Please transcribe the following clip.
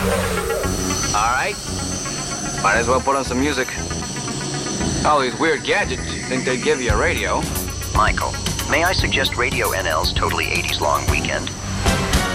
All right. Might as well put on some music. All these weird gadgets, you think they'd give you a radio? Michael, may I suggest Radio NL's Totally 80s Long Weekend?